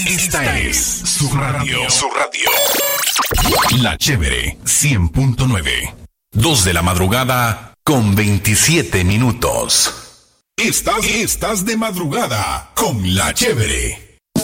Esta es su radio. Su radio. La Chévere 100.9. 2 de la madrugada con 27 minutos. Estás de madrugada con La Chévere.